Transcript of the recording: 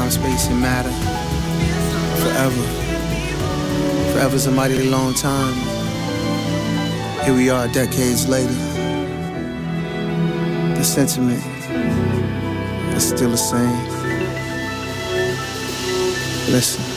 time, space, and matter. Forever. Forever's a mighty long time. Here we are decades later. The sentiment is still the same. Listen.